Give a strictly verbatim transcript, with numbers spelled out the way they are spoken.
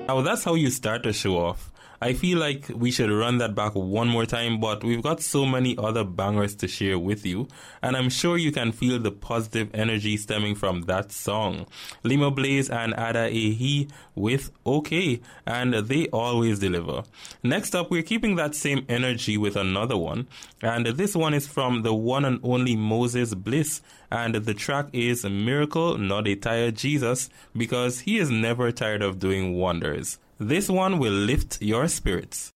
Now that's how you start a show off. I feel like we should run that back one more time, but we've got so many other bangers to share with you, and I'm sure you can feel the positive energy stemming from that song. Limo Blaze and Ada Ehi with OK, and they always deliver. Next up, we're keeping that same energy with another one, and this one is from the one and only Moses Bliss, and the track is Miracle Not a Tired Jesus, because he is never tired of doing wonders. This one will lift your spirits.